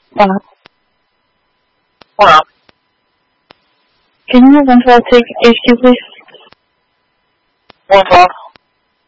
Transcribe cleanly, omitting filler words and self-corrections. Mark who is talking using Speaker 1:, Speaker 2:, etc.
Speaker 1: Hello.
Speaker 2: Can you have 112 take HQ, please?
Speaker 1: 112.